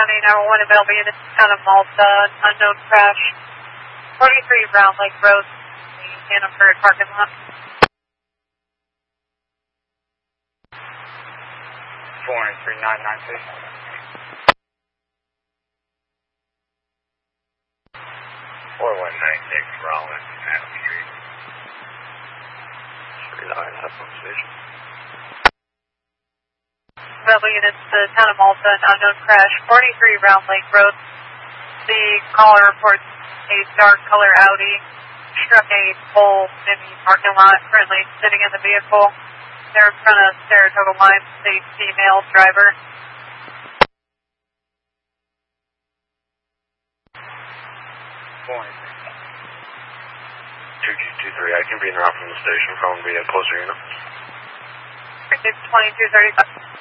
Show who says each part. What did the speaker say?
Speaker 1: County 911 available units, town of Malta, unknown crash, 43 Round Lake Road, the Hannaford parking lot.
Speaker 2: 43996. 4196 Rollins, Adam Street. 39 Hudson Station.
Speaker 1: Available units, the town of Malta, unknown crash, 43 Round Lake Road. The caller reports a dark color Audi struck a pole in the parking lot, currently sitting in the vehicle. They're in front of Saratoga Mines, a female driver.
Speaker 2: Point. 2223, I can be in route from the station, phone via closer unit.
Speaker 1: 2235.